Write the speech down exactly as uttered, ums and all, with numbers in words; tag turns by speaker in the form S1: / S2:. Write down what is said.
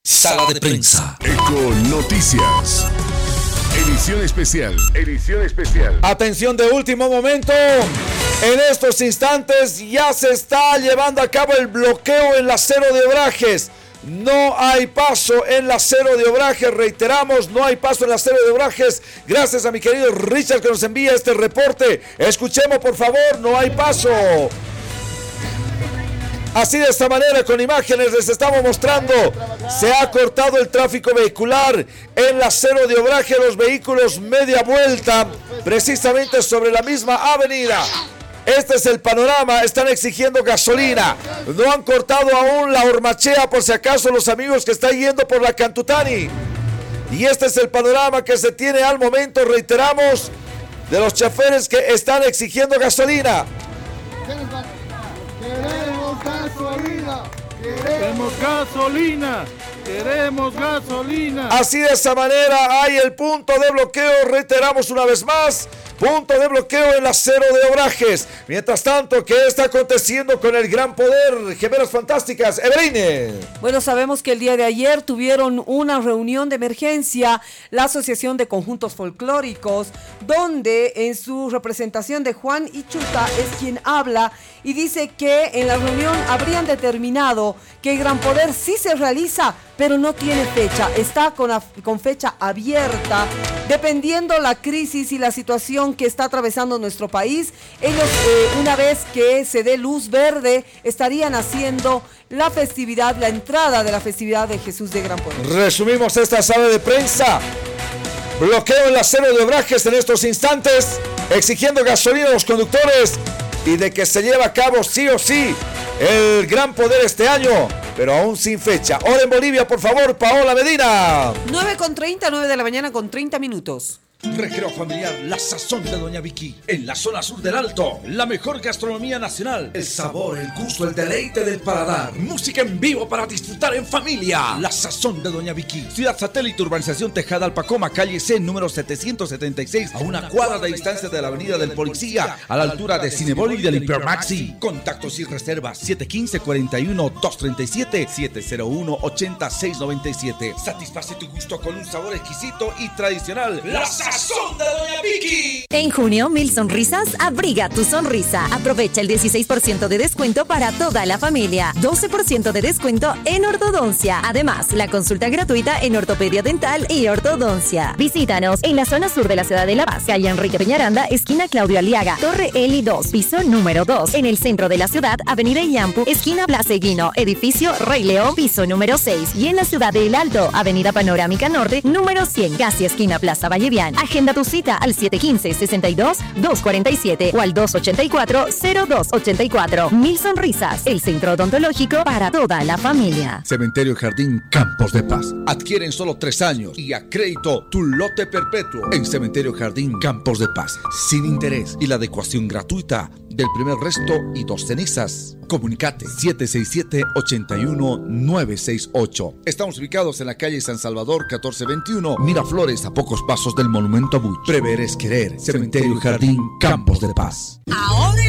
S1: Sala de Prensa.
S2: Eco Noticias. Edición especial. Edición especial.
S3: Atención de último momento. En estos instantes ya se está llevando a cabo el bloqueo en la Acero de Obrajes. No hay paso en la Acero de Obrajes, reiteramos, no hay paso en la Acero de Obrajes. Gracias a mi querido Richard que nos envía este reporte. Escuchemos por favor, no hay paso. Así de esta manera, con imágenes les estamos mostrando, se ha cortado el tráfico vehicular en la Acero de Obrajes, los vehículos media vuelta, precisamente sobre la misma avenida. Este es el panorama, están exigiendo gasolina, no han cortado aún la Hormachea por si acaso los amigos que están yendo por la Cantutani. Y este es el panorama que se tiene al momento, reiteramos, de los choferes que están exigiendo gasolina.
S4: Queremos gasolina,
S5: queremos gasolina, queremos gasolina.
S3: Así de esa manera hay el punto de bloqueo, reiteramos una vez más, punto de bloqueo en la Acero de Obrajes. Mientras tanto, ¿qué está aconteciendo con el Gran Poder? Gemelas Fantásticas, Eveline.
S6: Bueno, sabemos que el día de ayer tuvieron una reunión de emergencia, la Asociación de Conjuntos Folclóricos, donde en su representación de Juan Ichuta es quien habla y dice que en la reunión habrían determinado que el Gran Poder sí se realiza, pero no tiene fecha, está con, con fecha abierta, dependiendo la crisis y la situación que está atravesando nuestro país. Ellos, eh, una vez que se dé luz verde, estarían haciendo la festividad, la entrada de la festividad de Jesús de Gran Poder.
S3: Resumimos esta sala de prensa. Bloqueo en la Acero de Obrajes en estos instantes, exigiendo gasolina a los conductores y de que se lleve a cabo sí o sí el Gran Poder este año, pero aún sin fecha. Hora en Bolivia, por favor, Paola Medina.
S6: nueve con treinta, nueve de la mañana con treinta minutos.
S1: Recreo familiar La Sazón de Doña Vicky. En la zona sur del Alto, la mejor gastronomía nacional. El sabor, el gusto, el deleite del paladar. Música en vivo para disfrutar en familia. La Sazón de Doña Vicky. Ciudad Satélite, Urbanización Tejada Alpacoma, calle C, número setecientos setenta y seis, a una cuadra de distancia de la Avenida del Policía, a la altura de Cinebol y del Hipermaxi. Contactos y reservas siete uno cinco, cuatro uno, dos tres siete, siete cero uno, ocho seis nueve siete. Satisface tu gusto con un sabor exquisito y tradicional. La Sazón de Doña Vicky.
S7: En junio, Mil Sonrisas abriga tu sonrisa. Aprovecha el dieciséis por ciento de descuento para toda la familia. doce por ciento de descuento en ortodoncia. Además, la consulta gratuita en ortopedia dental y ortodoncia. Visítanos en la zona sur de la ciudad de La Paz, calle Enrique Peñaranda, esquina Claudio Aliaga, Torre Eli dos, piso número dos. En el centro de la ciudad, avenida Illampu, esquina Blas Eguino, edificio Rey León, piso número seis. Y en la ciudad de El Alto, avenida Panorámica Norte, número cien, casi esquina Plaza Vallevian. Agenda tu cita al siete uno cinco, seis dos, dos cuatro siete o al dos ocho cuatro, cero dos ocho cuatro. Mil Sonrisas, el centro odontológico para toda la familia.
S1: Cementerio Jardín Campos de Paz. Adquiere en solo tres años y a crédito tu lote perpetuo en Cementerio Jardín Campos de Paz. Sin interés y la adecuación gratuita del primer resto y dos cenizas. Comunicate siete seis siete, ocho uno nueve seis ocho. Estamos ubicados en la calle San Salvador catorce veintiuno, Miraflores, a pocos pasos del Monumento a Buch. Prever es querer. Cementerio Jardín Campos de Paz.
S8: Ahora